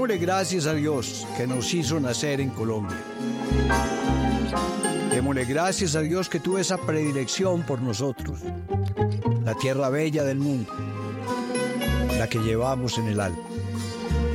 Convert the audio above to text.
Démosle gracias a Dios que nos hizo nacer en Colombia. Démosle gracias a Dios que tuvo esa predilección por nosotros, la tierra bella del mundo, la que llevamos en el alma.